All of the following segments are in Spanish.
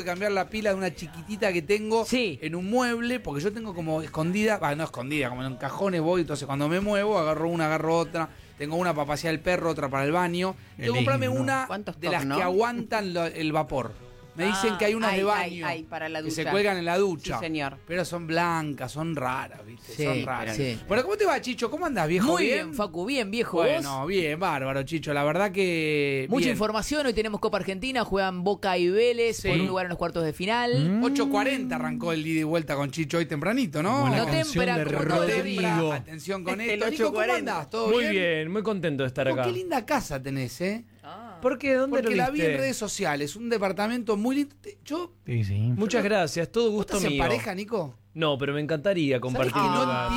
cambiar la pila de una chiquitita que tengo en un mueble, porque yo tengo como escondida, no escondida, como en cajones voy, entonces cuando me muevo agarro una, agarro otra, tengo una para pasear el perro, otra para el baño. Tengo que comprarme una de las que aguantan el vapor. Me dicen que hay unas de baño para la ducha, que se cuelgan en la ducha. Sí, señor. Pero son blancas, son raras, ¿viste? Sí, son raras. sí. Bueno, ¿cómo te va, Chicho? ¿Cómo andás, viejo? Muy bien, Facu, bien, viejo. Bueno, ¿vos? bien, bárbaro, Chicho. La verdad que mucha bien. información. Hoy tenemos Copa Argentina, juegan Boca y Vélez por un lugar en los cuartos de final. 8:40 arrancó el ida y vuelta con Chicho hoy tempranito, ¿no? No tempra, Rodrigo. Atención con esto. Nico, ¿cómo andás? ¿Todo muy bien? Bien, muy contento de estar acá. Qué linda casa tenés, ¿eh? ¿Por qué? ¿Dónde Porque lo la vi viste? en redes sociales, un departamento muy lindo. Yo... Muchas gracias, todo gusto ¿Estás en mío. pareja, Nico? No, pero me encantaría compartir ¿Sabés que un no lugar.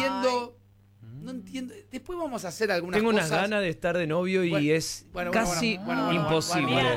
No entiendo. Después vamos a hacer algunas Tengo cosas. unas ganas de estar de novio y es casi imposible.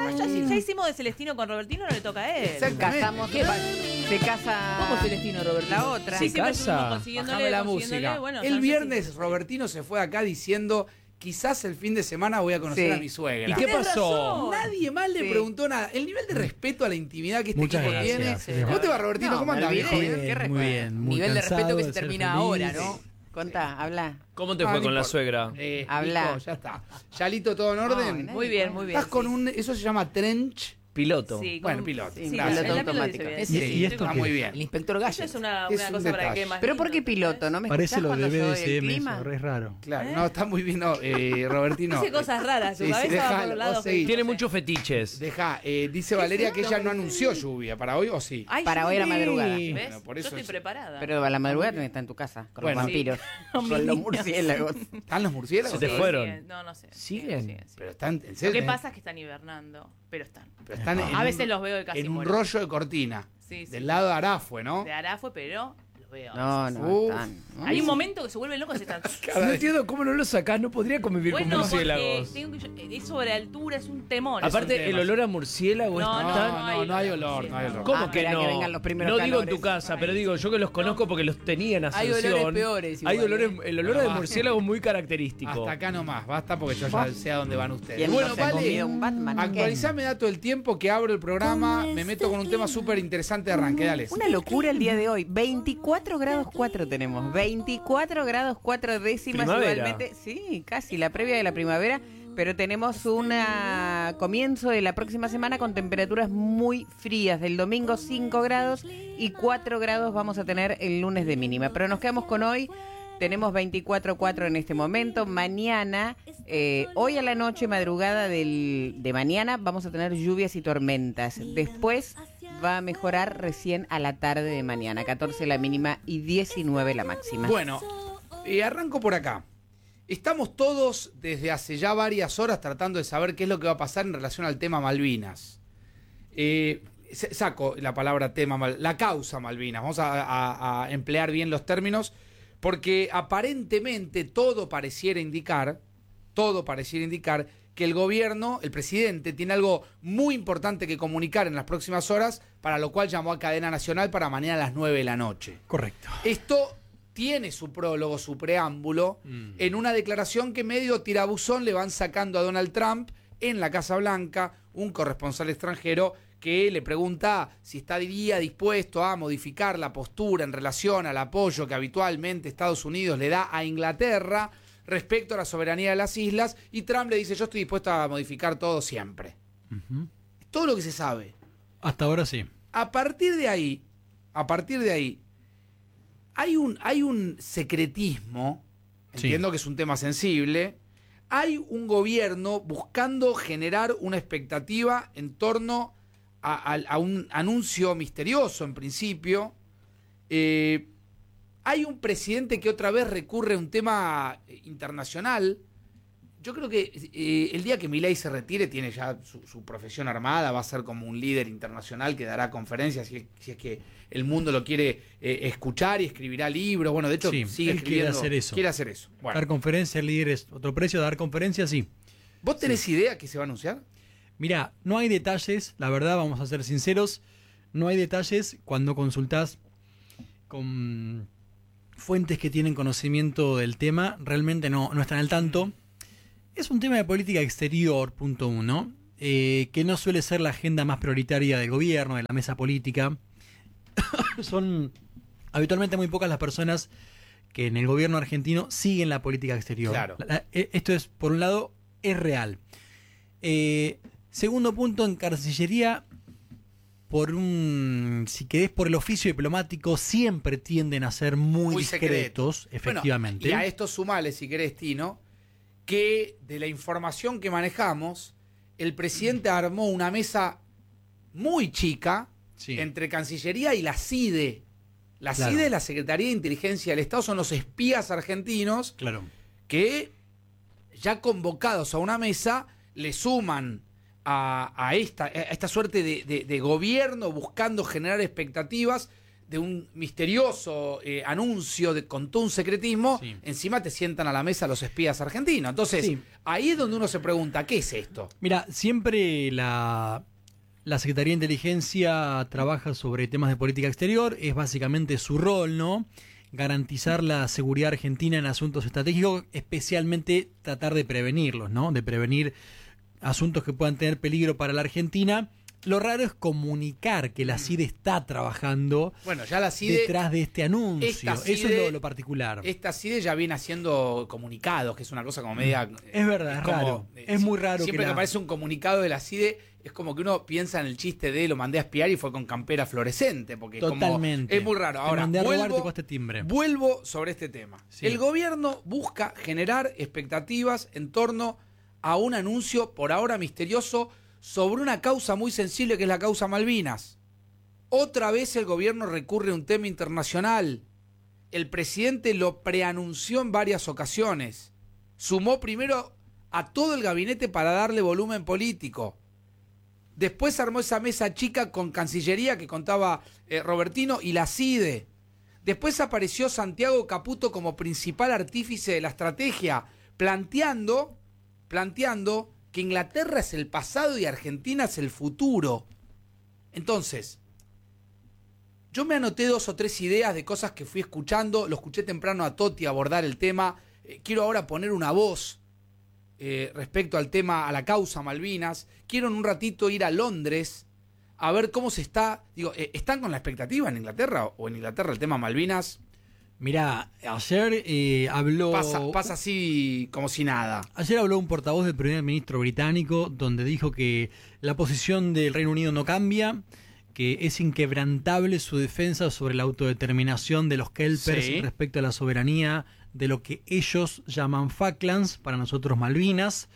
Ya hicimos de Celestino con Robertino, no le toca a él. Exactamente. Casamos, se casa. ¿Cómo Celestino, Roberto? La otra. ¿Se casa? Bajame la música. Bueno, el viernes Robertino se fue acá diciendo: quizás el fin de semana voy a conocer a mi suegra. ¿Y qué pasó? Nadie más le preguntó nada. El nivel de respeto a la intimidad que este Muchas equipo gracias, tiene. sí. ¿Cómo te va, Robertino? No, ¿Cómo andás? bien, ¿Bien? qué respeto. Muy bien, muy Nivel de cansado respeto que se ser termina feliz. ahora, ¿no? Contá, habla. ¿Cómo te fue con la suegra? Habla. Nico, ya está. Yalito, ¿todo en orden? Muy bien, muy bien. Estás con un... Eso se llama trench. Piloto. Sí, Bueno, piloto. Sí, Gracias. piloto el lápiz lo dice automático. bien. ¿Y esto está qué muy es? bien. El inspector Eso Gallo. es una Es un cosa para detalle. que más Pero lindo, ¿por qué piloto? ¿entendés? ¿No me Parece escuchás lo de cuando yo doy el BDSM, clima? eso, es raro. Claro, no, está muy bien, no, Robertino. Dice cosas raras, su Sí, sí, cabeza va dejalo, por los lados. vos seguí. Tiene muchos fetiches. Deja, dice Valeria que ella no anunció lluvia. ¿Para hoy o sí? Ay, Para hoy a la madrugada. ¿Ves? Bueno, por eso Yo estoy es- preparada. Pero a la madrugada también está en tu casa, con Bueno, los vampiros, Con con mis los niños. murciélagos. ¿Están los murciélagos? Se te Sí, fueron. sí, no, no sé. ¿Siguen? Sí. Pero están, en Lo serio. que pasa es que están hibernando, pero están. Pero están A veces los veo de casi en un muero. rollo de cortina. Sí, sí. Del lado de Arafue, ¿no? De Arafue, pero los veo. No, no, Uf. están. Hay un momento que se vuelven locos y están. No entiendo cómo no lo sacás, no podría convivir con Bueno, porque murciélagos. es sobre altura, es un temor. Aparte, el olor a murciélago No, es no, tan... No hay olor, no hay olor. ¿Cómo Ah, que espera no? que vengan los primeros No digo en tu calores. casa, pero digo, yo que los conozco porque los tenía en Hay Asunción. olores peores igual, Hay olores, ¿eh? el olor No, de basta. murciélago es muy característico. Hasta acá nomás, basta porque yo ya sé a dónde van ustedes. ¿Quién Bueno, no se ha vale. comido un Batman? Actualizame dato del tiempo que abro el programa. Me meto con un tema súper interesante de arranque. Dale. Una locura el día de hoy. 24 grados 4 tenemos. 24 grados 4 décimas Primavera. igualmente. Sí, casi la previa de la primavera. Pero tenemos un comienzo de la próxima semana con temperaturas muy frías. Del domingo 5 grados y 4 grados vamos a tener el lunes de mínima. Pero nos quedamos con hoy. Tenemos 24,4 en este momento. Mañana, hoy a la noche, madrugada de mañana, vamos a tener lluvias y tormentas. Después va a mejorar recién a la tarde de mañana. 14 la mínima y 19 la máxima. Bueno, arranco por acá. Estamos todos desde hace ya varias horas tratando de saber qué es lo que va a pasar en relación al tema Malvinas. Saco la palabra tema, la causa Malvinas. Vamos a emplear bien los términos, porque aparentemente todo pareciera indicar que el gobierno, el presidente, tiene algo muy importante que comunicar en las próximas horas, para lo cual llamó a cadena nacional para mañana a las 9 de la noche. Correcto. Esto tiene su prólogo, su preámbulo, en una declaración que medio tirabuzón le van sacando a Donald Trump en la Casa Blanca, un corresponsal extranjero que le pregunta si estaría dispuesto a modificar la postura en relación al apoyo que habitualmente Estados Unidos le da a Inglaterra respecto a la soberanía de las islas, y Trump le dice: yo estoy dispuesto a modificar todo siempre. Es todo lo que se sabe. Hasta ahora sí. A partir de ahí, hay un secretismo, entiendo que es un tema sensible, hay un gobierno buscando generar una expectativa en torno a un anuncio misterioso en principio. Hay un presidente que otra vez recurre a un tema internacional. Yo creo que el día que Milei se retire tiene ya su profesión armada, va a ser como un líder internacional que dará conferencias si es que el mundo lo quiere escuchar, y escribirá libros. Bueno, de hecho Sí, sigue él quiere escribiendo. hacer eso. Quiere hacer eso. Bueno. Dar conferencias, líderes, otro precio, dar conferencias, sí. ¿Vos tenés idea que se va a anunciar? Mirá, no hay detalles, la verdad, vamos a ser sinceros, no hay detalles cuando consultás con fuentes que tienen conocimiento del tema, realmente no están al tanto. Es un tema de política exterior, punto uno. que no suele ser la agenda más prioritaria del gobierno, de la mesa política. Son habitualmente muy pocas las personas que en el gobierno argentino siguen la política exterior. Claro. Esto es, por un lado, es real. Segundo punto, en Cancillería, si querés, por el oficio diplomático, siempre tienden a ser muy discretos, efectivamente. Bueno, y a esto sumale, si querés, Tino, que de la información que manejamos, el presidente armó una mesa muy chica entre Cancillería y la CIDE. La CIDE, la Secretaría de Inteligencia del Estado, son los espías argentinos que, ya convocados a una mesa, le suman a esta suerte de gobierno buscando generar expectativas de un misterioso anuncio con todo un secretismo. Encima te sientan a la mesa los espías argentinos. Entonces, ahí es donde uno se pregunta, ¿qué es esto? Mira, siempre la Secretaría de Inteligencia trabaja sobre temas de política exterior, es básicamente su rol, ¿no? Garantizar la seguridad argentina en asuntos estratégicos, especialmente tratar de prevenirlos, ¿no? De prevenir asuntos que puedan tener peligro para la Argentina. Lo raro es comunicar que la CIDE está trabajando ya la CIDE, detrás de este anuncio. CIDE, eso es lo particular. Esta CIDE ya viene haciendo comunicados, que es una cosa como media... Es verdad, es raro. Es muy raro. Siempre que aparece un comunicado de la CIDE, es como que uno piensa en el chiste de lo mandé a espiar y fue con campera fluorescente. Porque totalmente. Es muy raro. Ahora, vuelvo sobre este tema. Sí. El gobierno busca generar expectativas en torno a un anuncio, por ahora misterioso, sobre una causa muy sensible que es la causa Malvinas. Otra vez el gobierno recurre a un tema internacional. El presidente lo preanunció en varias ocasiones. Sumó primero a todo el gabinete para darle volumen político. Después armó esa mesa chica con Cancillería que contaba Robertino y la CIDE. Después apareció Santiago Caputo como principal artífice de la estrategia, planteando que Inglaterra es el pasado y Argentina es el futuro. Entonces, yo me anoté 2 o 3 ideas de cosas que fui escuchando. Lo escuché temprano a Totti abordar el tema. Quiero ahora poner una voz respecto al tema, a la causa Malvinas. Quiero en un ratito ir a Londres a ver cómo se está... ¿están con la expectativa en Inglaterra? ¿O en Inglaterra el tema Malvinas? Mirá, ayer habló... Pasa así como si nada. Ayer habló un portavoz del primer ministro británico donde dijo que la posición del Reino Unido no cambia, que es inquebrantable su defensa sobre la autodeterminación de los Kelpers respecto a la soberanía de lo que ellos llaman Falklands, para nosotros Malvinas.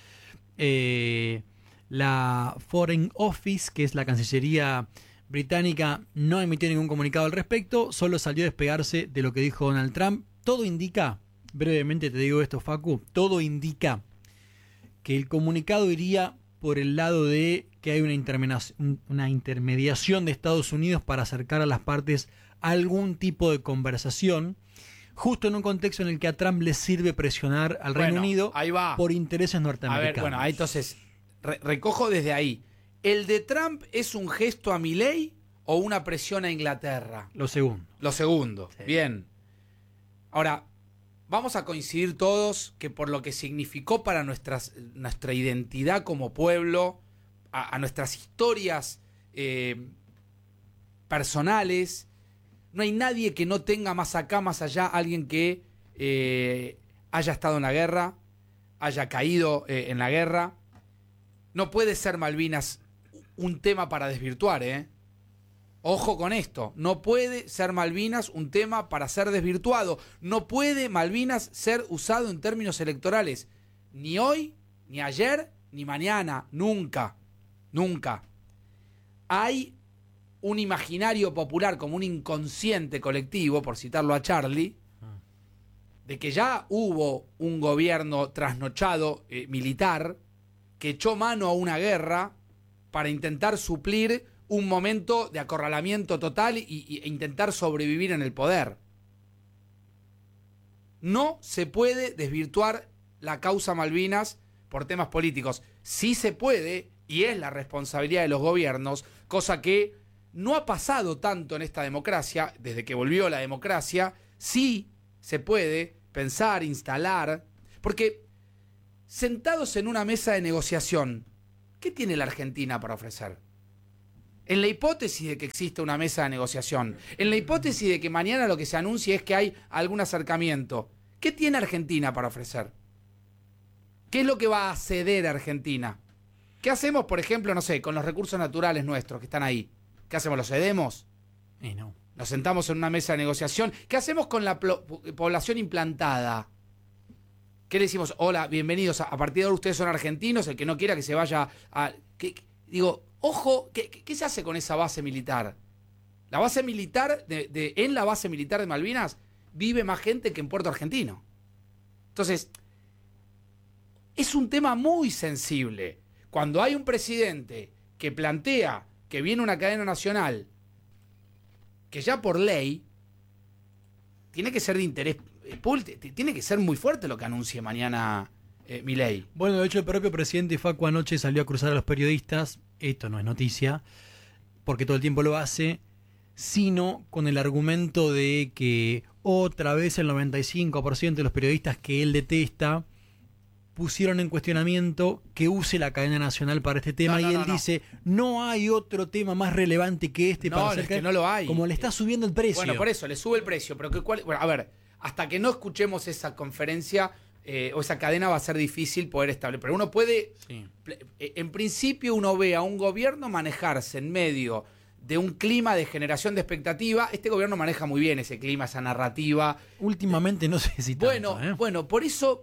La Foreign Office, que es la Cancillería británica, no emitió ningún comunicado al respecto, solo salió a despegarse de lo que dijo Donald Trump. Todo indica, brevemente te digo esto, Facu, todo indica que el comunicado iría por el lado de que hay una intermediación de Estados Unidos para acercar a las partes a algún tipo de conversación, justo en un contexto en el que a Trump le sirve presionar al Reino Unido por intereses norteamericanos. Ahí entonces, recojo desde ahí. ¿El de Trump es un gesto a Milei o una presión a Inglaterra? Lo segundo. Sí. Bien. Ahora, vamos a coincidir todos que por lo que significó para nuestra identidad como pueblo, a nuestras historias personales, no hay nadie que no tenga más acá, más allá, alguien que haya estado en la guerra, haya caído en la guerra. No puede ser Malvinas un tema para desvirtuar, ¿eh? Ojo con esto, no puede ser Malvinas un tema para ser desvirtuado, no puede Malvinas ser usado en términos electorales, ni hoy, ni ayer, ni mañana, nunca, nunca. Hay un imaginario popular, como un inconsciente colectivo, por citarlo a Charlie, de que ya hubo un gobierno trasnochado militar que echó mano a una guerra para intentar suplir un momento de acorralamiento total e intentar sobrevivir en el poder. No se puede desvirtuar la causa Malvinas por temas políticos. Sí se puede, y es la responsabilidad de los gobiernos, cosa que no ha pasado tanto en esta democracia, desde que volvió la democracia. Sí se puede pensar, instalar, porque sentados en una mesa de negociación, ¿qué tiene la Argentina para ofrecer? En la hipótesis de que exista una mesa de negociación, en la hipótesis de que mañana lo que se anuncie es que hay algún acercamiento, ¿qué tiene Argentina para ofrecer? ¿Qué es lo que va a ceder Argentina? ¿Qué hacemos, por ejemplo, no sé, con los recursos naturales nuestros que están ahí? ¿Qué hacemos? ¿Los cedemos? No. ¿Nos sentamos en una mesa de negociación? ¿Qué hacemos con la población implantada? ¿Qué le decimos? Hola, bienvenidos, a partir de ahora ustedes son argentinos, el que no quiera que se vaya a... Digo, ojo, ¿qué se hace con esa base militar? La base militar, en la base militar de Malvinas, vive más gente que en Puerto Argentino. Entonces, es un tema muy sensible. Cuando hay un presidente que plantea que viene una cadena nacional, que ya por ley, tiene que ser de interés público, tiene que ser muy fuerte lo que anuncie mañana Milei. Bueno, de hecho el propio presidente Facu anoche salió a cruzar a los periodistas, esto no es noticia, porque todo el tiempo lo hace, sino con el argumento de que otra vez el 95% de los periodistas que él detesta pusieron en cuestionamiento que use la cadena nacional para este tema, y él dice, no hay otro tema más relevante que este para hacer que no lo hay. Como le está subiendo el precio. Bueno, por eso, le sube el precio, pero a ver, hasta que no escuchemos esa conferencia o esa cadena va a ser difícil poder establecer, pero uno puede, en principio uno ve a un gobierno manejarse en medio de un clima de generación de expectativa. Este gobierno maneja muy bien ese clima, esa narrativa. Últimamente no sé si tanto, Bueno, por eso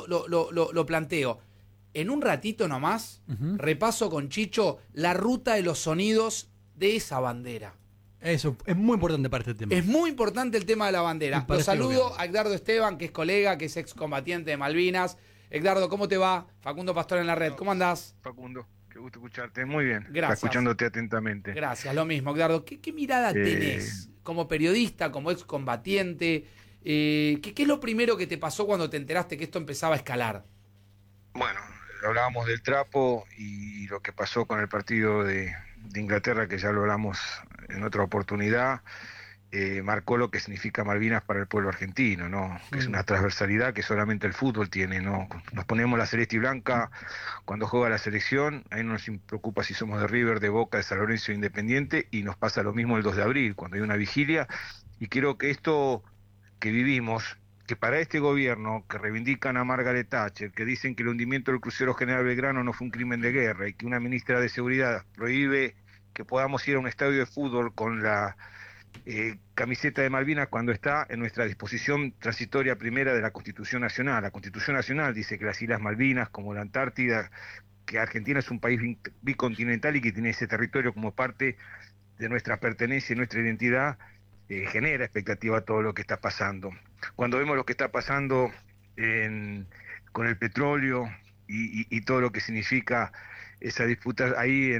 lo planteo. En un ratito nomás, repaso con Chicho la ruta de los sonidos de esa bandera. Eso es muy importante para este tema. Es muy importante el tema de la bandera. Lo saludo a Edgardo Esteban, que es colega, que es excombatiente de Malvinas. Edgardo, ¿cómo te va? Facundo Pastor en la red. ¿Cómo andás? Facundo, qué gusto escucharte. Muy bien. Gracias. Escuchándote atentamente. Gracias, lo mismo, Edgardo. ¿Qué mirada tenés como periodista, como excombatiente? ¿Qué es lo primero que te pasó cuando te enteraste que esto empezaba a escalar? Bueno, hablábamos del trapo y lo que pasó con el partido de Inglaterra, que ya lo hablamos en otra oportunidad. Marcó lo que significa Malvinas para el pueblo argentino, ¿no? Que es una transversalidad que solamente el fútbol tiene, ¿no? Nos ponemos la celeste y blanca cuando juega la selección, ahí no nos preocupa si somos de River, de Boca, de San Lorenzo, Independiente, y nos pasa lo mismo el 2 de abril, cuando hay una vigilia, y creo que esto que vivimos, que para este gobierno, que reivindican a Margaret Thatcher, que dicen que el hundimiento del crucero General Belgrano no fue un crimen de guerra, y que una ministra de Seguridad prohíbe que podamos ir a un estadio de fútbol con la camiseta de Malvinas cuando está en nuestra disposición transitoria primera de la Constitución Nacional. La Constitución Nacional dice que las Islas Malvinas, como la Antártida, que Argentina es un país bicontinental y que tiene ese territorio como parte de nuestra pertenencia y nuestra identidad, genera expectativa a todo lo que está pasando. Cuando vemos lo que está pasando con el petróleo y todo lo que significa esa disputa ahí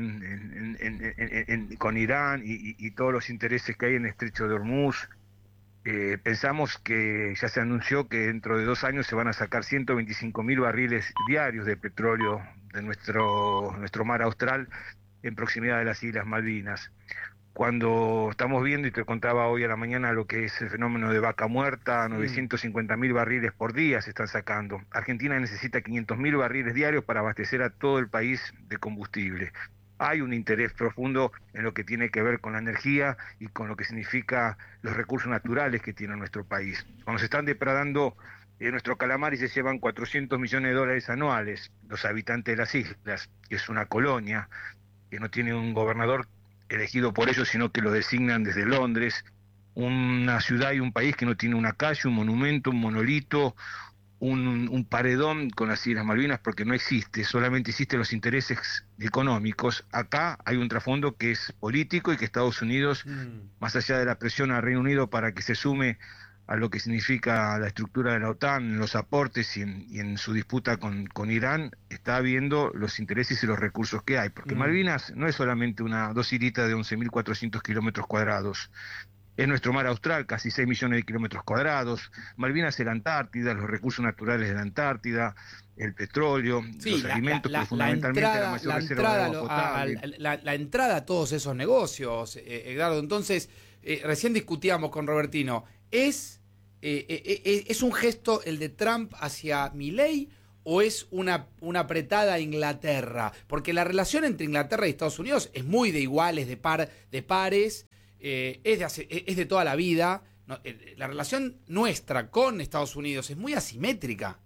con Irán y todos los intereses que hay en el estrecho de Hormuz, pensamos que ya se anunció que dentro de 2 años se van a sacar 125.000 barriles diarios de petróleo de nuestro mar austral en proximidad de las Islas Malvinas. Cuando estamos viendo, y te contaba hoy a la mañana lo que es el fenómeno de vaca muerta, 950.000 barriles por día se están sacando. Argentina necesita 500.000 barriles diarios para abastecer a todo el país de combustible. Hay un interés profundo en lo que tiene que ver con la energía y con lo que significa los recursos naturales que tiene nuestro país. Cuando se están depredando nuestro calamar y se llevan $400 millones anuales, los habitantes de las islas, que es una colonia, que no tiene un gobernador elegido por ellos, sino que lo designan desde Londres, una ciudad y un país que no tiene una calle, un monumento, un monolito, un paredón con las Islas Malvinas, porque no existe, solamente existen los intereses económicos. Acá hay un trasfondo que es político y que Estados Unidos, más allá de la presión al Reino Unido para que se sume a lo que significa la estructura de la OTAN, en los aportes y en su disputa con Irán, está viendo los intereses y los recursos que hay. Porque Malvinas no es solamente dos islitas de 11.400 kilómetros cuadrados. Es nuestro mar austral, casi 6 millones de kilómetros cuadrados. Malvinas es la Antártida, los recursos naturales de la Antártida, el petróleo, los alimentos, pero fundamentalmente la mayor reserva de agua potable. La entrada a todos esos negocios, Edgardo. Entonces, recién discutíamos con Robertino, ¿es un gesto el de Trump hacia Milei o es una apretada Inglaterra? Porque la relación entre Inglaterra y Estados Unidos es muy de iguales, de pares, es de toda la vida. No, la relación nuestra con Estados Unidos es muy asimétrica.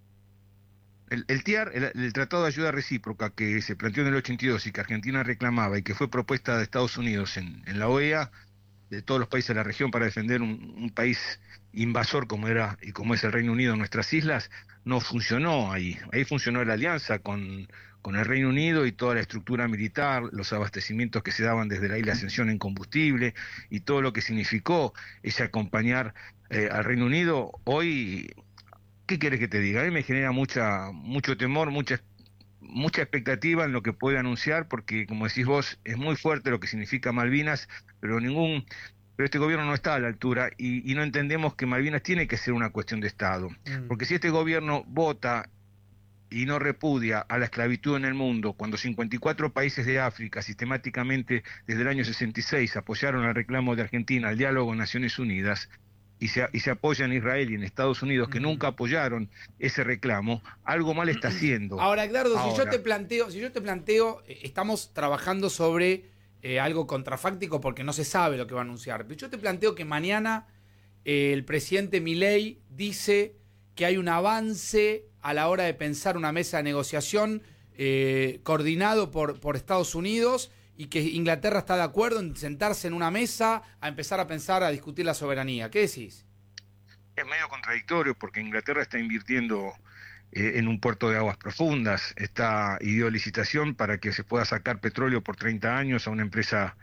El TIAR, el Tratado de Ayuda Recíproca que se planteó en el 82 y que Argentina reclamaba y que fue propuesta de Estados Unidos en la OEA, de todos los países de la región para defender un país invasor como era y como es el Reino Unido en nuestras islas, no funcionó ahí. Ahí funcionó la alianza con el Reino Unido y toda la estructura militar, los abastecimientos que se daban desde la isla Ascensión en combustible y todo lo que significó ese acompañar al Reino Unido. Hoy, ¿qué quieres que te diga? A mí me genera mucho temor, mucha expectativa en lo que puede anunciar, porque como decís vos, es muy fuerte lo que significa Malvinas, pero este gobierno no está a la altura y no entendemos que Malvinas tiene que ser una cuestión de Estado, porque si este gobierno vota y no repudia a la esclavitud en el mundo, cuando 54 países de África sistemáticamente desde el año 66 apoyaron el reclamo de Argentina al diálogo en Naciones Unidas, y se apoya en Israel y en Estados Unidos, que nunca apoyaron ese reclamo, algo mal está haciendo. Ahora, Edgardo, si yo te planteo, estamos trabajando sobre algo contrafáctico porque no se sabe lo que va a anunciar. Pero yo te planteo que mañana el presidente Milei dice que hay un avance a la hora de pensar una mesa de negociación coordinado por Estados Unidos, y que Inglaterra está de acuerdo en sentarse en una mesa a empezar a pensar, a discutir la soberanía. ¿Qué decís? Es medio contradictorio porque Inglaterra está invirtiendo en un puerto de aguas profundas, y dio licitación para que se pueda sacar petróleo por 30 años a una empresa,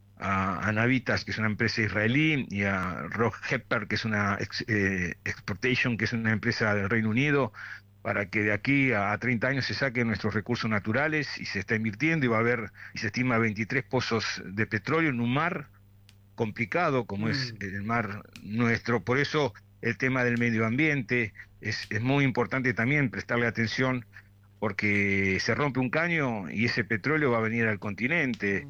a Navitas, que es una empresa israelí, y a Rock Hepper, que es una Exportation, que es una empresa del Reino Unido, para que de aquí a 30 años se saquen nuestros recursos naturales, y se está invirtiendo y va a haber, y se estima 23 pozos de petróleo en un mar complicado como es el mar nuestro. Por eso el tema del medio ambiente es muy importante también prestarle atención, porque se rompe un caño y ese petróleo va a venir al continente.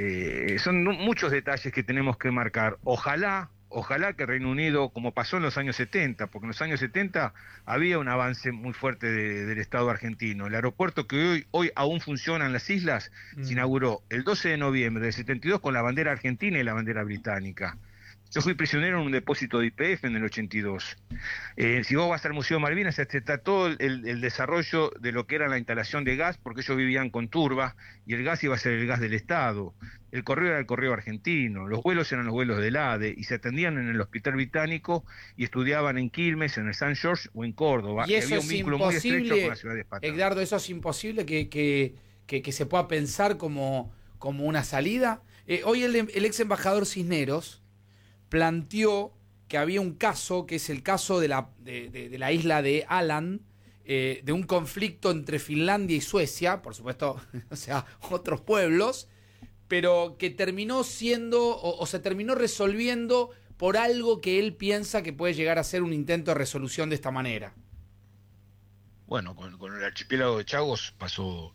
Son muchos detalles que tenemos que marcar. Ojalá que Reino Unido, como pasó en los años 70, porque en los años 70 había un avance muy fuerte del Estado argentino. El aeropuerto que hoy aún funciona en las islas se inauguró el 12 de noviembre del 72 con la bandera argentina y la bandera británica. Yo fui prisionero en un depósito de YPF en el 82. Si vos vas al Museo Malvinas, está todo el desarrollo de lo que era la instalación de gas, porque ellos vivían con turba y el gas iba a ser el gas del Estado. El correo era el correo argentino, los vuelos eran los vuelos del ADE y se atendían en el Hospital Británico y estudiaban en Quilmes, en el St. George o en Córdoba. Y eso había un vínculo muy estrecho con la ciudad de Esparta. Edgardo, ¿eso es imposible que se pueda pensar como una salida? Hoy el ex embajador Cisneros planteó que había un caso, que es el caso de la isla de Åland, de un conflicto entre Finlandia y Suecia, por supuesto, o sea, otros pueblos, pero que terminó siendo, o se terminó resolviendo por algo que él piensa que puede llegar a ser un intento de resolución de esta manera. Bueno, con el archipiélago de Chagos pasó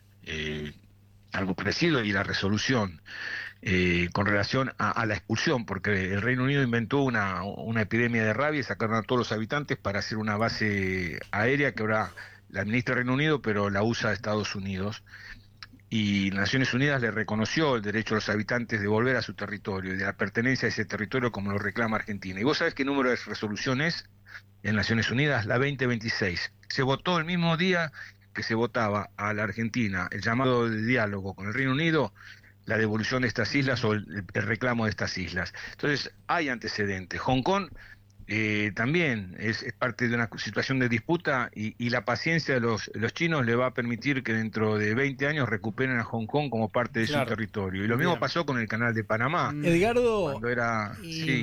algo parecido, y la resolución con relación a la expulsión, porque el Reino Unido inventó una epidemia de rabia y sacaron a todos los habitantes para hacer una base aérea que ahora la administra el Reino Unido, pero la usa Estados Unidos. Y Naciones Unidas le reconoció el derecho a los habitantes de volver a su territorio y de la pertenencia a ese territorio, como lo reclama Argentina. ¿Y vos sabés qué número de resolución es en Naciones Unidas? La 2026. Se votó el mismo día que se votaba a la Argentina el llamado de diálogo con el Reino Unido, la devolución de estas islas o el reclamo de estas islas. Entonces hay antecedentes. Hong Kong también es parte de una situación de disputa, y la paciencia de los chinos le va a permitir que dentro de 20 años recuperen a Hong Kong como parte de su territorio. Y lo mismo pasó con el canal de Panamá. Edgardo, cuando era...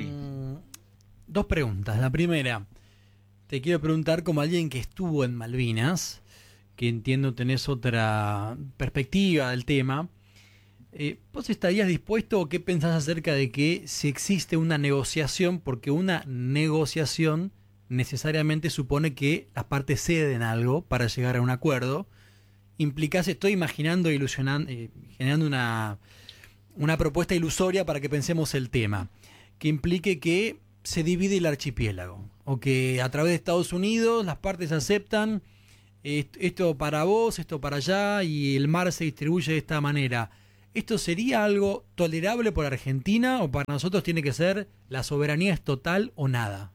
dos preguntas. La primera, te quiero preguntar, como alguien que estuvo en Malvinas, que entiendo tenés otra perspectiva del tema, ¿vos estarías dispuesto, o qué pensás acerca de que si existe una negociación, porque una negociación necesariamente supone que las partes ceden algo para llegar a un acuerdo, implicase, estoy imaginando, ilusionando, generando una propuesta ilusoria para que pensemos el tema, que implique que se divide el archipiélago, o que a través de Estados Unidos las partes aceptan esto para vos, esto para allá, y el mar se distribuye de esta manera. ¿Esto sería algo tolerable por Argentina o para nosotros tiene que ser la soberanía es total o nada?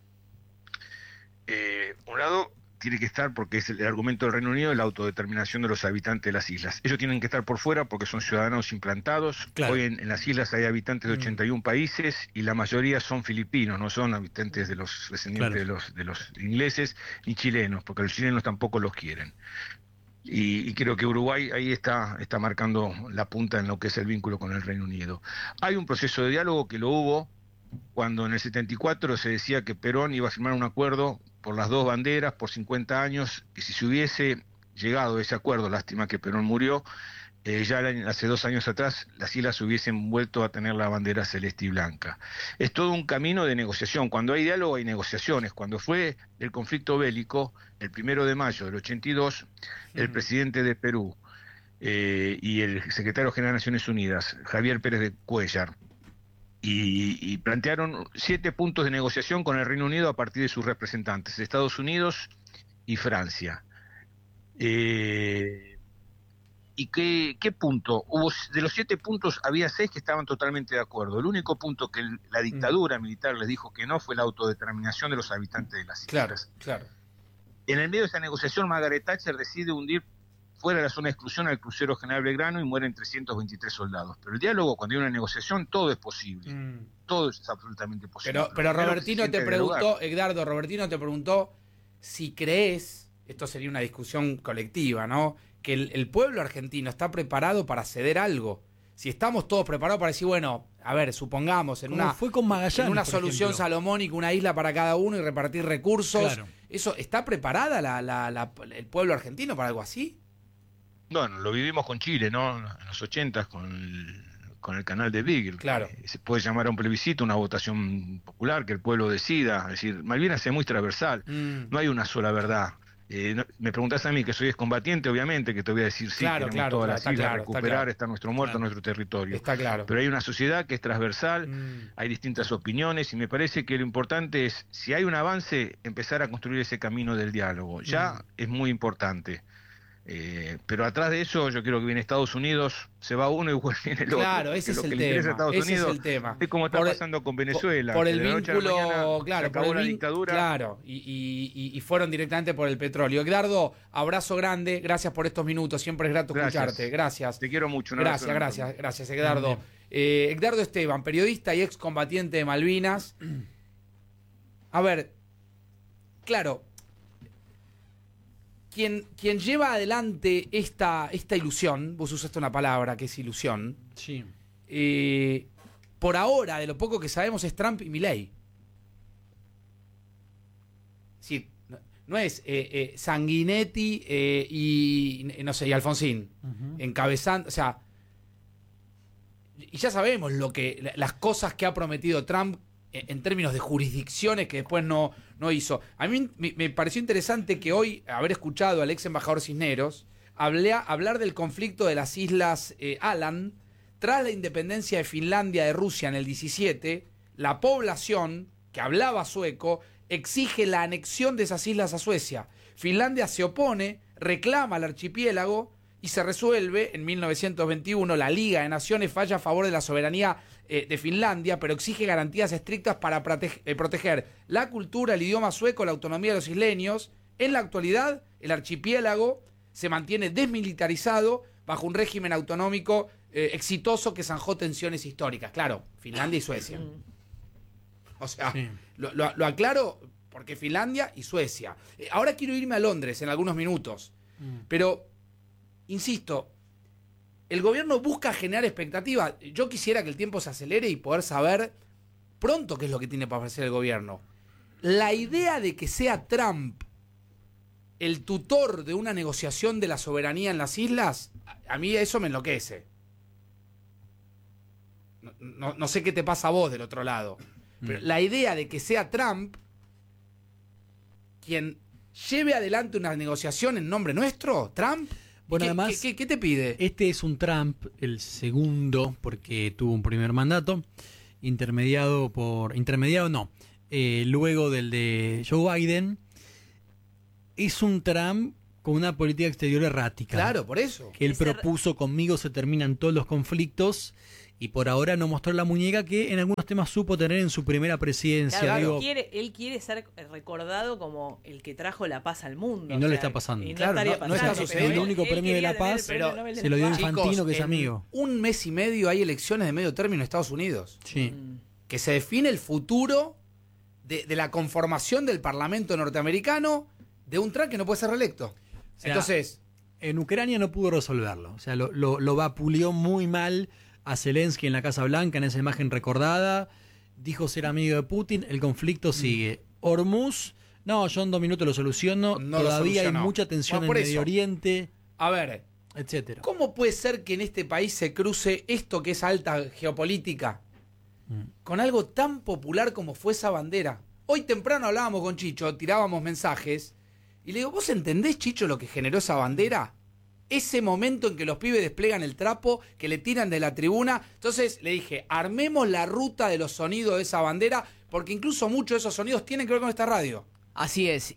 Un lado tiene que estar, porque es el argumento del Reino Unido, la autodeterminación de los habitantes de las islas. Ellos tienen que estar por fuera porque son ciudadanos implantados. Claro. Hoy en las islas hay habitantes de 81 países y la mayoría son filipinos, no son habitantes de los descendientes de los ingleses ni chilenos, porque los chilenos tampoco los quieren. Y creo que Uruguay ahí está marcando la punta en lo que es el vínculo con el Reino Unido. Hay un proceso de diálogo que lo hubo cuando en el 74 se decía que Perón iba a firmar un acuerdo por las dos banderas por 50 años, que si se hubiese llegado a ese acuerdo, lástima que Perón murió, ya hace 2 años atrás las islas hubiesen vuelto a tener la bandera celeste y blanca. Es todo un camino de negociación. Cuando hay diálogo hay negociaciones. Cuando fue el conflicto bélico, el 1 de mayo del 82, el presidente de Perú y el secretario general de Naciones Unidas, Javier Pérez de Cuéllar, y plantearon 7 puntos de negociación con el Reino Unido a partir de sus representantes, Estados Unidos y Francia. ¿Y qué punto? De los 7 puntos había 6 que estaban totalmente de acuerdo. El único punto que la dictadura militar les dijo que no fue la autodeterminación de los habitantes de las islas. Claro. En el medio de esa negociación, Margaret Thatcher decide hundir fuera de la zona de exclusión al crucero General Belgrano y mueren 323 soldados. Pero el diálogo, cuando hay una negociación, todo es posible. Todo es absolutamente posible. Pero Robertino te preguntó, Edgardo, Robertino te preguntó si crees, esto sería una discusión colectiva, ¿no?, que el pueblo argentino está preparado para ceder algo. Si estamos todos preparados para decir, bueno, a ver, supongamos fue con Magallanes, en una solución ejemplo salomónica, una isla para cada uno y repartir recursos. Claro. ¿Eso está preparada el pueblo argentino para algo así? Bueno, lo vivimos con Chile, ¿no? En los 80 con el canal de Beagle. Claro. Se puede llamar a un plebiscito, una votación popular, que el pueblo decida. Es decir, Malvinas es muy transversal. No hay una sola verdad. Me preguntás a mí, que soy excombatiente, obviamente, que te voy a decir sí, queremos todas las islas recuperar, está nuestro muerto, nuestro territorio. Está claro. Pero hay una sociedad que es transversal, hay distintas opiniones, y me parece que lo importante es, si hay un avance, empezar a construir ese camino del diálogo. Ya es muy importante. Pero atrás de eso yo creo que viene Estados Unidos, se va uno y viene el otro. Claro, ese es el tema. Es como está pasando con Venezuela. Por el vínculo, claro, se acabó la dictadura. Claro, y fueron directamente por el petróleo. Edgardo, abrazo grande, gracias por estos minutos, siempre es grato escucharte. Gracias. Te quiero mucho. Gracias, Edgardo. Edgardo Esteban, periodista y excombatiente de Malvinas. A ver, claro, quien lleva adelante esta ilusión, vos usaste una palabra que es ilusión, sí. Por ahora, de lo poco que sabemos, es Trump y Milei. Sí, no es Sanguinetti y no sé, y Alfonsín encabezando, o sea, y ya sabemos las cosas que ha prometido Trump en términos de jurisdicciones que después no hizo. A mí me pareció interesante que hoy, haber escuchado al ex embajador Cisneros hablar del conflicto de las islas Alan. Tras la independencia de Finlandia de Rusia en el 17, la población que hablaba sueco exige la anexión de esas islas a Suecia. Finlandia se opone, reclama al archipiélago y se resuelve en 1921. La Liga de Naciones falla a favor de la soberanía de Finlandia, pero exige garantías estrictas para proteger la cultura, el idioma sueco, la autonomía de los isleños. En la actualidad, el archipiélago se mantiene desmilitarizado bajo un régimen autonómico exitoso que zanjó tensiones históricas. Claro, Finlandia y Suecia. O sea, sí. Lo aclaro porque Finlandia y Suecia. Ahora quiero irme a Londres en algunos minutos, pero, insisto, el gobierno busca generar expectativa. Yo quisiera que el tiempo se acelere y poder saber pronto qué es lo que tiene para ofrecer el gobierno. La idea de que sea Trump el tutor de una negociación de la soberanía en las islas, a mí eso me enloquece. No sé qué te pasa a vos del otro lado, pero la idea de que sea Trump quien lleve adelante una negociación en nombre nuestro, Trump. Bueno, además, ¿qué te pide? Este es un Trump, el segundo, porque tuvo un primer mandato, luego del de Joe Biden. Es un Trump con una política exterior errática. Claro, por eso. Que él propuso conmigo se terminan todos los conflictos y por ahora no mostró la muñeca que en algunos temas supo tener en su primera presidencia. Claro, Digo, él quiere ser recordado como el que trajo la paz al mundo. Y no le está pasando. Y no Claro, estaría no está pasando, sucediendo. el único premio de la paz se lo dio Infantino, que es en amigo. un mes y medio hay elecciones de medio término en Estados Unidos. Sí. Que se define el futuro de la conformación del Parlamento norteamericano de un Trump que no puede ser reelecto. O sea, Entonces, en Ucrania no pudo resolverlo. O sea, lo vapuleó muy mal a Zelensky en la Casa Blanca, en esa imagen recordada. Dijo ser amigo de Putin. El conflicto sigue. Hormuz, no, yo en 2 minutos lo soluciono. No lo Todavía hay solucionó. mucha tensión Bueno, en por Medio eso. Oriente, a ver, etcétera. ¿cómo puede ser que en este país se cruce esto que es alta geopolítica con algo tan popular como fue esa bandera? Hoy temprano hablábamos con Chicho, tirábamos mensajes, y le digo, ¿vos entendés, Chicho, lo que generó esa bandera? Ese momento en que los pibes desplegan el trapo, que le tiran de la tribuna. Entonces le dije, armemos la ruta de los sonidos de esa bandera, porque incluso muchos de esos sonidos tienen que ver con esta radio. Así es,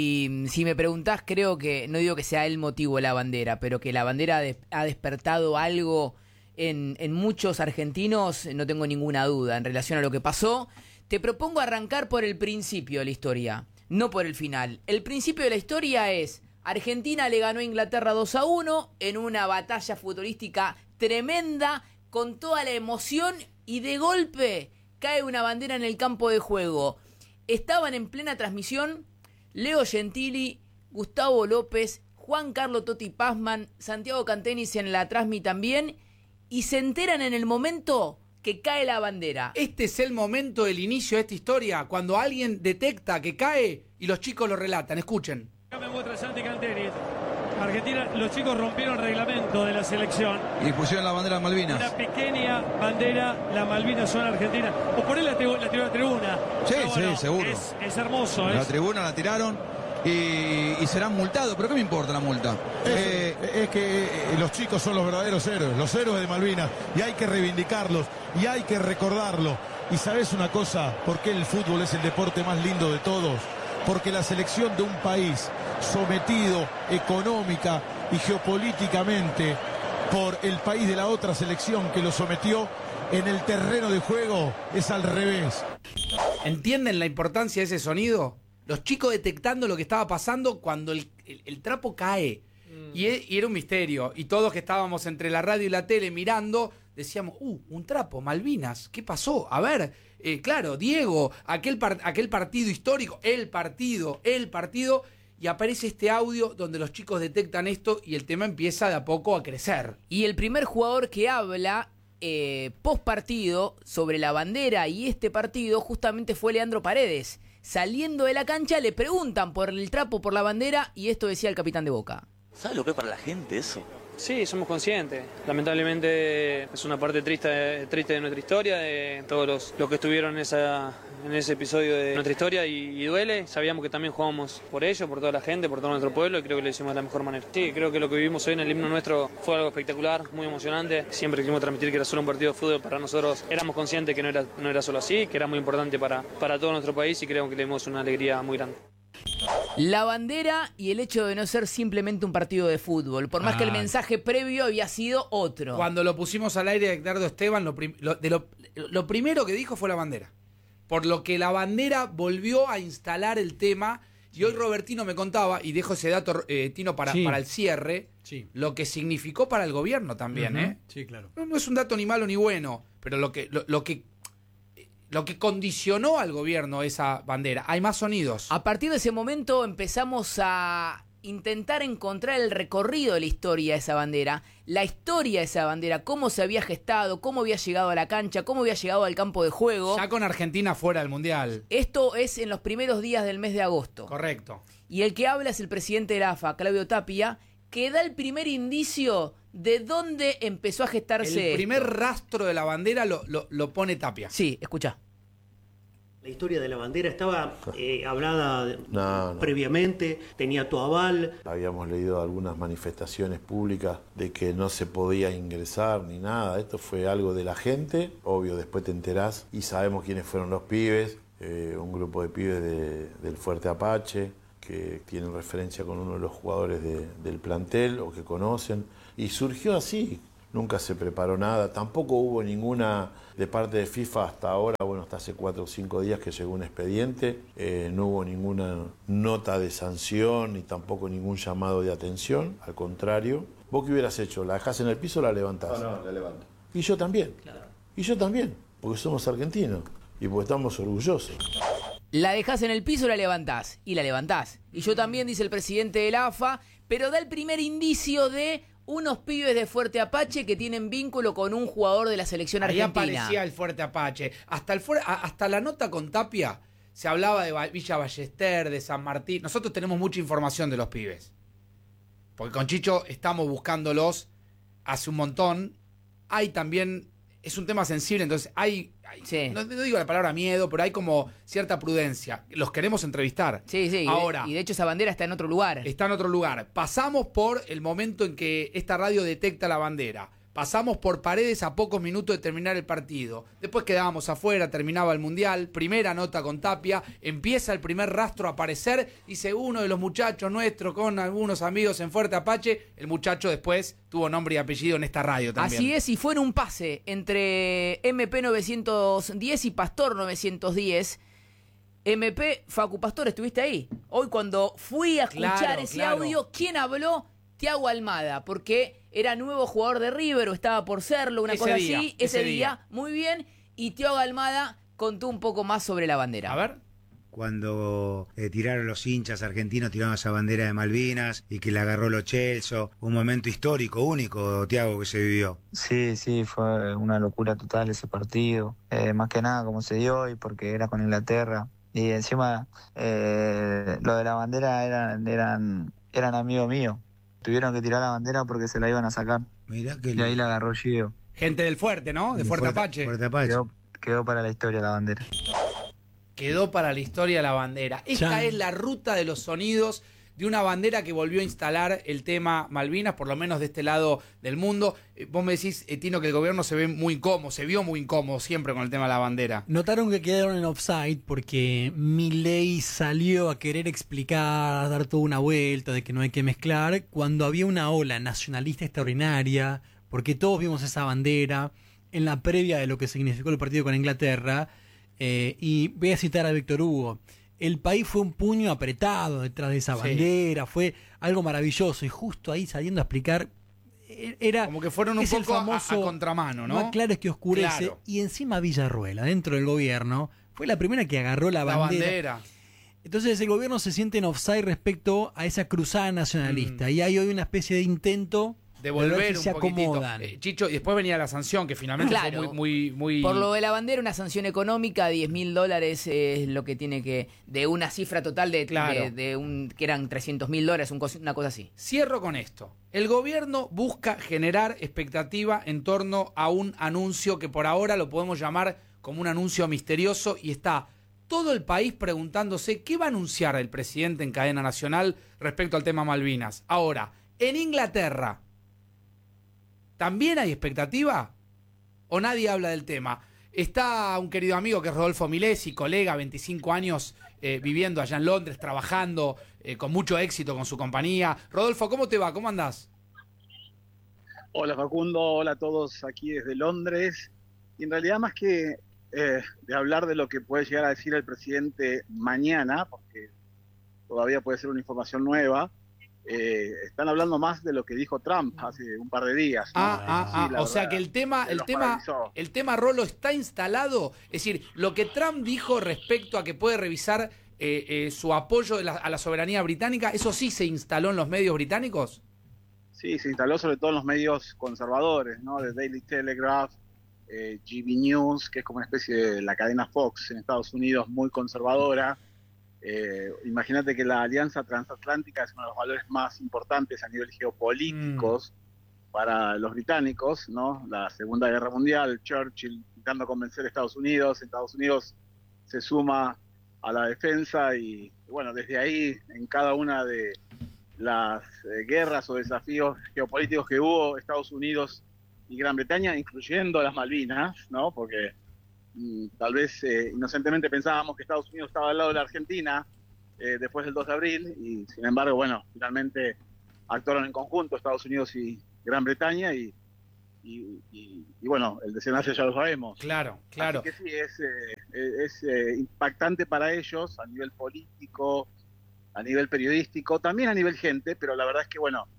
y si me preguntás, creo que, no digo que sea el motivo de la bandera, pero que la bandera ha despertado algo en muchos argentinos, no tengo ninguna duda en relación a lo que pasó. Te propongo arrancar por el principio de la historia, no por el final. El principio de la historia es: Argentina le ganó a Inglaterra 2-1 en una batalla futbolística tremenda, con toda la emoción, y de golpe cae una bandera en el campo de juego. Estaban en plena transmisión Leo Gentili, Gustavo López, Juan Carlos Totti Pazman, Santiago Cantenis en la transmi también, y se enteran en el momento que cae la bandera. Este es el momento del inicio de esta historia, cuando alguien detecta que cae y los chicos lo relatan. Escuchen. Acá me muestra Santi Cantenis. Argentina, los chicos rompieron el reglamento de la selección. Y pusieron la bandera de Malvinas. Una pequeña bandera, la Malvinas son Argentina. O poner la tribuna. Sí, Pero bueno, sí, seguro. Es hermoso. La tribuna la tiraron y serán multados. ¿Pero qué me importa la multa? Es que los chicos son los verdaderos héroes, los héroes de Malvinas. Y hay que reivindicarlos y hay que recordarlo. Y ¿sabes una cosa? ¿Por qué el fútbol es el deporte más lindo de todos? Porque la selección de un país sometido económica y geopolíticamente por el país de la otra selección que lo sometió, en el terreno de juego es al revés. ¿Entienden la importancia de ese sonido? Los chicos detectando lo que estaba pasando cuando el trapo cae. Y era un misterio. Y todos que estábamos entre la radio y la tele mirando, decíamos, un trapo, Malvinas, ¿qué pasó? A ver, claro, Diego, aquel partido histórico, el partido, y aparece este audio donde los chicos detectan esto y el tema empieza de a poco a crecer. Y el primer jugador que habla post partido sobre la bandera y este partido justamente fue Leandro Paredes. Saliendo de la cancha le preguntan por el trapo, por la bandera, y esto decía el capitán de Boca. ¿Sabes lo que es para la gente eso? Sí, somos conscientes. Lamentablemente es una parte triste de nuestra historia, de todos los que estuvieron en ese episodio de nuestra historia y duele. Sabíamos que también jugamos por ellos, por toda la gente, por todo nuestro pueblo y creo que lo hicimos de la mejor manera. Sí, creo que lo que vivimos hoy en el himno nuestro fue algo espectacular, muy emocionante. Siempre quisimos transmitir que era solo un partido de fútbol para nosotros. Éramos conscientes que no era solo así, que era muy importante para todo nuestro país y creo que le dimos una alegría muy grande. La bandera y el hecho de no ser simplemente un partido de fútbol, por más que el mensaje previo había sido otro. Cuando lo pusimos al aire de Edgardo Esteban, lo primero que dijo fue la bandera. Por lo que la bandera volvió a instalar el tema. Y hoy Robertino me contaba, y dejo ese dato, Tino, para el cierre, lo que significó para el gobierno también. Sí, claro. No es un dato ni malo ni bueno, pero lo que condicionó al gobierno esa bandera. Hay más sonidos. A partir de ese momento empezamos a intentar encontrar el recorrido de la historia de esa bandera, la historia de esa bandera, cómo se había gestado, cómo había llegado a la cancha, cómo había llegado al campo de juego. Ya con Argentina fuera del Mundial. Esto es en los primeros días del mes de agosto. Correcto. Y el que habla es el presidente de la AFA, Claudio Tapia, que da el primer indicio de dónde empezó a gestarse el primer rastro de la bandera lo pone Tapia. Sí, escuchá. La historia de la bandera estaba hablada previamente, tenía tu aval. Habíamos leído algunas manifestaciones públicas de que no se podía ingresar ni nada. Esto fue algo de la gente, obvio, después te enterás y sabemos quiénes fueron los pibes, un grupo de pibes del Fuerte Apache, que tienen referencia con uno de los jugadores del plantel o que conocen. Y surgió así, nunca se preparó nada, tampoco hubo ninguna de parte de FIFA hasta ahora, bueno, hasta hace 4 o 5 días que llegó un expediente, no hubo ninguna nota de sanción ni tampoco ningún llamado de atención, al contrario. ¿Vos qué hubieras hecho? ¿La dejás en el piso o la levantás? No, la levanto. Y yo también. Claro. Y yo también, porque somos argentinos y porque estamos orgullosos. La dejás en el piso o la levantás. Y la levantás. Y yo también, dice el presidente de la AFA, pero da el primer indicio de unos pibes de Fuerte Apache que tienen vínculo con un jugador de la selección argentina. Ahí aparecía el Fuerte Apache. Hasta la nota con Tapia se hablaba de Villa Ballester, de San Martín. Nosotros tenemos mucha información de los pibes. Porque con Chicho estamos buscándolos hace un montón. Hay también... Es un tema sensible, entonces sí. no digo la palabra miedo, pero hay como cierta prudencia. Los queremos entrevistar. Sí. Ahora, y de hecho esa bandera está en otro lugar. Está en otro lugar. Pasamos por el momento en que esta radio detecta la bandera. Pasamos por Paredes a pocos minutos de terminar el partido. Después quedábamos afuera, terminaba el Mundial. Primera nota con Tapia. Empieza el primer rastro a aparecer. Dice uno de los muchachos nuestros con algunos amigos en Fuerte Apache. El muchacho después tuvo nombre y apellido en esta radio también. Así es, y fue en un pase entre MP 910 y Pastor 910. MP, Facu Pastor, ¿estuviste ahí? Hoy cuando fui a escuchar ese audio, ¿quién habló? Thiago Almada, porque era nuevo jugador de River o estaba por serlo, una cosa así. Ese día, muy bien. Y Thiago Almada contó un poco más sobre la bandera. A ver. Cuando tiraron los hinchas argentinos, tiraron esa bandera de Malvinas y que la agarró Lo Celso. Un momento histórico, único, Thiago, que se vivió. Sí, fue una locura total ese partido. Más que nada como se dio y porque era con Inglaterra. Y encima lo de la bandera eran amigos míos. Tuvieron que tirar la bandera porque se la iban a sacar. Mirá que y ahí la agarró Gio. Gente del Fuerte, ¿no? De Fuerte Apache. Fuerte Apache. Quedó para la historia la bandera. Quedó para la historia la bandera. Esta es la ruta de los sonidos de una bandera que volvió a instalar el tema Malvinas, por lo menos de este lado del mundo. Vos me decís, Tino, que el gobierno se ve muy incómodo, se vio muy incómodo siempre con el tema de la bandera. Notaron que quedaron en offside porque Milei salió a querer explicar, a dar toda una vuelta de que no hay que mezclar, cuando había una ola nacionalista extraordinaria, porque todos vimos esa bandera en la previa de lo que significó el partido con Inglaterra, y voy a citar a Víctor Hugo. El país fue un puño apretado detrás de esa bandera, fue algo maravilloso, y justo ahí saliendo a explicar, era como que fueron un poco a contramano, ¿no? Más claro es que oscurece, claro. Y encima Villarruel, dentro del gobierno, fue la primera que agarró la bandera. Entonces el gobierno se siente en offside respecto a esa cruzada nacionalista, y hay hoy una especie de intento de volver un poquitito. Chicho, y después venía la sanción, que finalmente fue muy... Por lo de la bandera, una sanción económica, $10.000 es lo que tiene que... De una cifra total que eran $300.000, una cosa así. Cierro con esto. El gobierno busca generar expectativa en torno a un anuncio que por ahora lo podemos llamar como un anuncio misterioso, y está todo el país preguntándose qué va a anunciar el presidente en cadena nacional respecto al tema Malvinas. Ahora, en Inglaterra, ¿también hay expectativa? ¿O nadie habla del tema? Está un querido amigo que es Rodolfo Milesi, colega, 25 años viviendo allá en Londres, trabajando con mucho éxito con su compañía. Rodolfo, ¿cómo te va? ¿Cómo andás? Hola Facundo, hola a todos aquí desde Londres. Y en realidad más que de hablar de lo que puede llegar a decir el presidente mañana, porque todavía puede ser una información nueva, están hablando más de lo que dijo Trump hace un par de días, ¿no? O sea que el tema, Rolo, está instalado. Es decir, lo que Trump dijo respecto a que puede revisar su apoyo a la soberanía británica, ¿eso sí se instaló en los medios británicos? Sí, se instaló sobre todo en los medios conservadores, ¿no? The Daily Telegraph, GB News, que es como una especie de la cadena Fox en Estados Unidos, muy conservadora. Imagínate que la alianza transatlántica es uno de los valores más importantes a nivel geopolíticos para los británicos, ¿no? La Segunda Guerra Mundial, Churchill intentando convencer a Estados Unidos se suma a la defensa y bueno, desde ahí en cada una de las guerras o desafíos geopolíticos que hubo Estados Unidos y Gran Bretaña, incluyendo las Malvinas, ¿no? Porque tal vez inocentemente pensábamos que Estados Unidos estaba al lado de la Argentina, después del 2 de abril, y sin embargo, bueno, finalmente actuaron en conjunto Estados Unidos y Gran Bretaña, y bueno, el desenlace ya lo sabemos. Claro. Así que sí, es impactante para ellos a nivel político, a nivel periodístico, también a nivel gente, pero la verdad es que, bueno,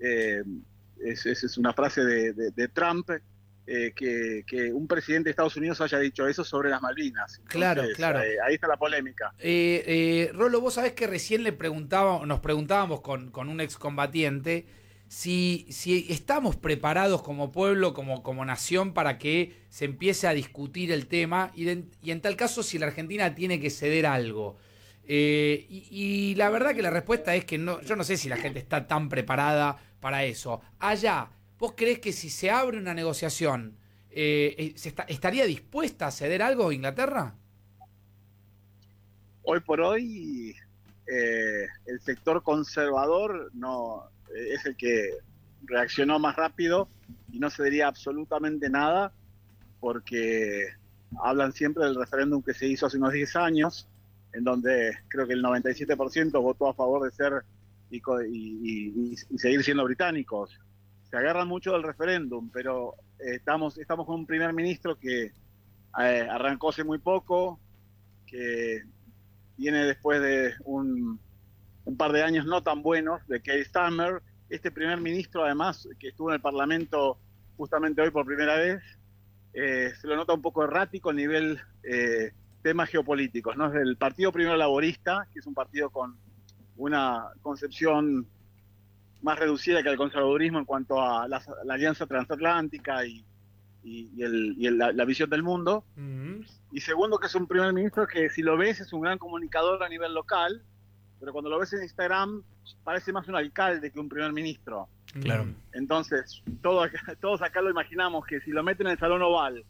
es una frase de Trump, que un presidente de Estados Unidos haya dicho eso sobre las Malvinas. Entonces, claro. Ahí está la polémica. Rolo, vos sabés que recién nos preguntábamos con un excombatiente si estamos preparados como pueblo, como nación, para que se empiece a discutir el tema y en tal caso si la Argentina tiene que ceder algo. Y la verdad que la respuesta es que yo no sé si la gente está tan preparada para eso. Allá, ¿vos creés que si se abre una negociación, estaría dispuesta a ceder algo Inglaterra? Hoy por hoy, el sector conservador no es el que reaccionó más rápido y no cedería absolutamente nada, porque hablan siempre del referéndum que se hizo hace unos 10 años, en donde creo que el 97% votó a favor de ser y seguir siendo británicos. Se agarran mucho del referéndum, pero estamos con un primer ministro que arrancó hace muy poco, que viene después de un par de años no tan buenos de Keir Starmer. Este primer ministro, además, que estuvo en el Parlamento justamente hoy por primera vez, se lo nota un poco errático a nivel temas geopolíticos, ¿no? Es del Partido Primero Laborista, que es un partido con una concepción más reducida que el conservadurismo en cuanto a la alianza transatlántica y la visión del mundo. Uh-huh. Y segundo, que es un primer ministro que, si lo ves, es un gran comunicador a nivel local, pero cuando lo ves en Instagram parece más un alcalde que un primer ministro. Claro. Entonces, todos acá lo imaginamos que si lo meten en el Salón Oval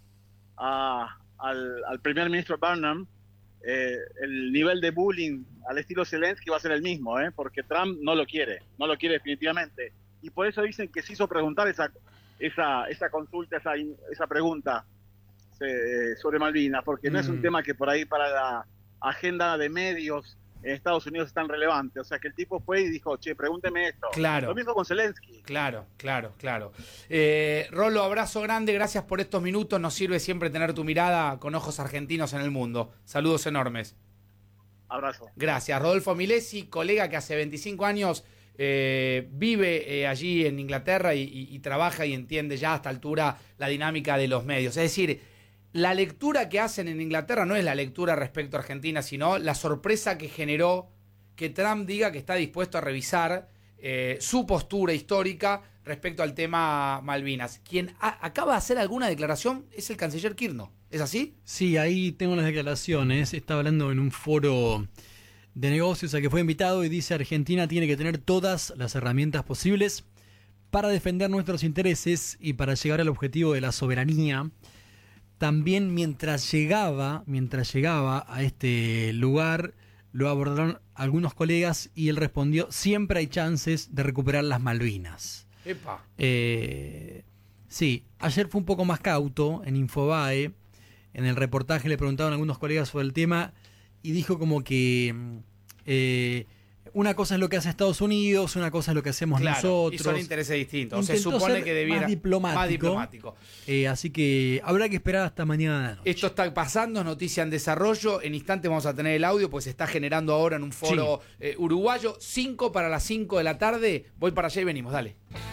al primer ministro Burnham, el nivel de bullying al estilo Zelensky va a ser el mismo, porque Trump no lo quiere definitivamente. Y por eso dicen que se hizo preguntar esa consulta, esa pregunta sobre Malvinas, porque no es un tema que por ahí para la agenda de medios en Estados Unidos es tan relevante. O sea, que el tipo fue y dijo, pregúnteme esto. Claro. Lo mismo con Zelensky. Claro. Rolo, abrazo grande, gracias por estos minutos. Nos sirve siempre tener tu mirada con ojos argentinos en el mundo. Saludos enormes. Abrazo. Gracias. Rodolfo Milesi, colega que hace 25 años vive allí en Inglaterra y trabaja y entiende ya a esta altura la dinámica de los medios. Es decir, la lectura que hacen en Inglaterra no es la lectura respecto a Argentina, sino la sorpresa que generó que Trump diga que está dispuesto a revisar su postura histórica respecto al tema Malvinas. Quien acaba de hacer alguna declaración es el canciller Kirchner. ¿Es así? Sí, ahí tengo las declaraciones. Está hablando en un foro de negocios al que fue invitado y dice: Argentina tiene que tener todas las herramientas posibles para defender nuestros intereses y para llegar al objetivo de la soberanía. También mientras llegaba a este lugar, lo abordaron algunos colegas y él respondió: siempre hay chances de recuperar las Malvinas. ¡Epa! Sí, ayer fue un poco más cauto en Infobae. En el reportaje le preguntaban a algunos colegas sobre el tema y dijo como que una cosa es lo que hace Estados Unidos, una cosa es lo que hacemos nosotros. Y son intereses distintos. Se supone que debiera más diplomático. Así que habrá que esperar hasta mañana de la noche. Esto está pasando, es noticia en desarrollo. En instante vamos a tener el audio, pues se está generando ahora en un foro uruguayo. 5 para las 5 de la tarde. Voy para allá y venimos, dale.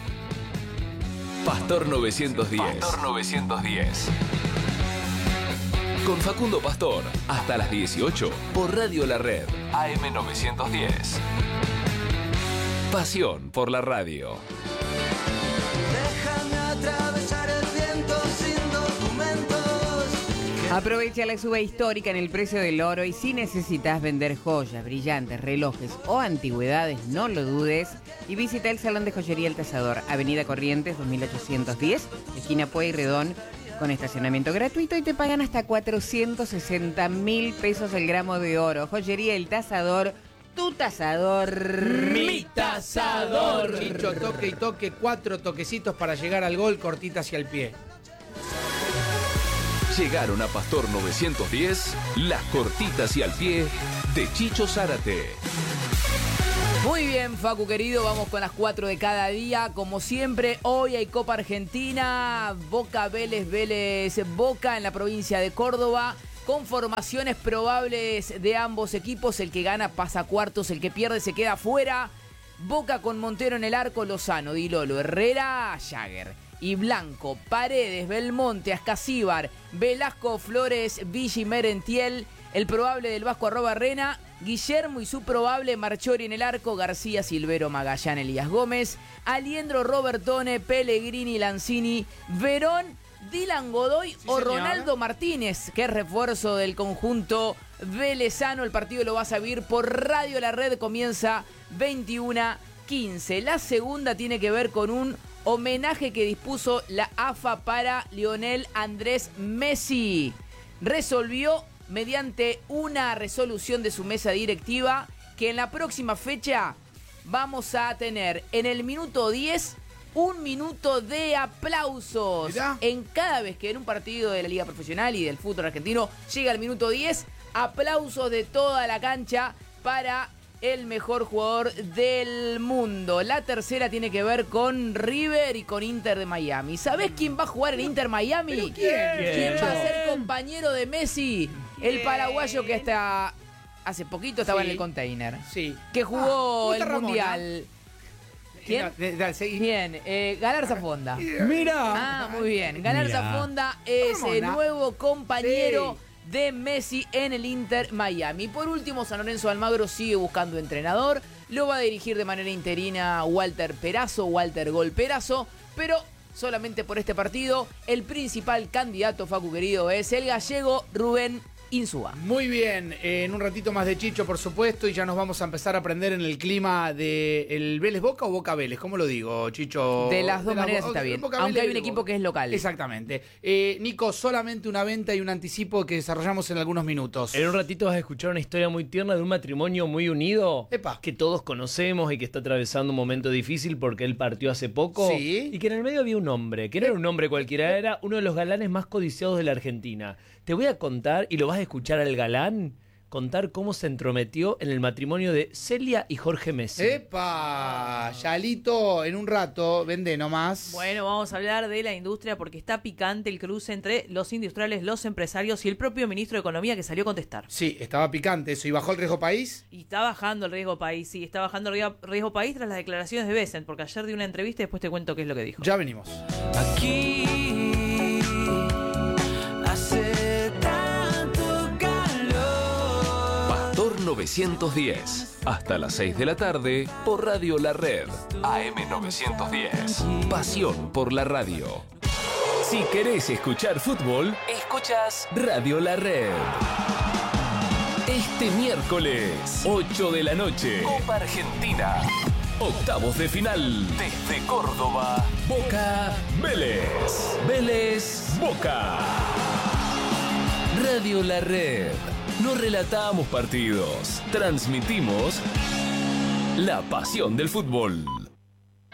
Pastor 910. Pastor 910. Con Facundo Pastor, hasta las 18, por Radio La Red, AM 910. Pasión por la radio. Déjame atravesar el viento sin documentos. Aprovecha la suba histórica en el precio del oro y si necesitas vender joyas, brillantes, relojes o antigüedades, no lo dudes y visita el Salón de Joyería El Tasador, Avenida Corrientes 2810, esquina Pueyrredón, con estacionamiento gratuito y te pagan hasta 460.000 pesos el gramo de oro. Joyería El Tasador, tu tasador. Mi tasador. Chicho, toque y toque, 4 toquecitos para llegar al gol, cortita hacia el pie. Llegaron a Pastor 910 las cortitas y al pie de Chicho Zárate. Muy bien, Facu querido, vamos con las 4 de cada día. Como siempre, hoy hay Copa Argentina, Boca Vélez, Vélez Boca en la provincia de Córdoba, con formaciones probables de ambos equipos. El que gana pasa a cuartos, el que pierde se queda fuera. Boca con Montero en el arco, Lozano, Di Lolo, Herrera, Jagger y Blanco, Paredes, Belmonte, Ascasíbar, Velasco, Flores, Villa y Merentiel. El probable del Vasco Arrobarrena, Guillermo y su probable Marchori en el arco, García, Silvero, Magallán, Elías Gómez, Aliendro, Robertone, Pellegrini, Lanzini, Verón, Dylan Godoy o Ronaldo Martínez, que es refuerzo del conjunto velezano. El partido lo vas a vivir por Radio La Red, comienza 21:15. La segunda tiene que ver con un homenaje que dispuso la AFA para Lionel Andrés Messi. Resolvió mediante una resolución de su mesa directiva que en la próxima fecha vamos a tener en el minuto 10 un minuto de aplausos. ¿Mirá? En cada vez que en un partido de la Liga Profesional y del fútbol argentino llega el minuto 10, aplausos de toda la cancha para el mejor jugador del mundo. La tercera tiene que ver con River y con Inter de Miami. ¿Sabés quién va a jugar en Inter Miami? ¿Quién va a ser compañero de Messi? El paraguayo que hasta hace poquito estaba en el container. Sí. Que jugó el Ramona. Mundial. ¿Quién? Bien, Galarza Fonda. Mira. Muy bien. Galarza Fonda es el nuevo compañero de Messi en el Inter Miami. Por último, San Lorenzo de Almagro sigue buscando entrenador. Lo va a dirigir de manera interina Walter Gol Perazo, pero solamente por este partido el principal candidato, Facu querido, es el gallego Rubén Insúa. Muy bien, en un ratito más de Chicho, por supuesto, y ya nos vamos a empezar a aprender en el clima del Vélez Boca o Boca Vélez. ¿Cómo lo digo, Chicho? De las dos maneras está bien, aunque hay un equipo que es local. Exactamente. Nico, solamente una venta y un anticipo que desarrollamos en algunos minutos. En un ratito vas a escuchar una historia muy tierna de un matrimonio muy unido. Epa. Que todos conocemos y que está atravesando un momento difícil porque él partió hace poco. Sí. Y que en el medio había un hombre, que no era un hombre cualquiera, era uno de los galanes más codiciados de la Argentina. Te voy a contar, y lo vas a escuchar al galán, contar cómo se entrometió en el matrimonio de Celia y Jorge Messi. ¡Epa! Yalito, en un rato, vende nomás. Bueno, vamos a hablar de la industria porque está picante el cruce entre los industriales, los empresarios y el propio ministro de Economía que salió a contestar. Sí, estaba picante eso. ¿Y bajó el riesgo país? Y está bajando el riesgo país, sí, está bajando el riesgo país tras las declaraciones de Bessent, porque ayer di una entrevista y después te cuento qué es lo que dijo. Ya venimos. Aquí hace tanto calor. Pastor 910. Hasta las 6 de la tarde por Radio La Red. AM 910. Pasión por la radio. Si querés escuchar fútbol, escuchas Radio La Red. Este miércoles, 8 de la noche, Copa Argentina. Octavos de final. Desde Córdoba, Boca Vélez. Vélez Boca. Radio La Red. No relatamos partidos, transmitimos la pasión del fútbol.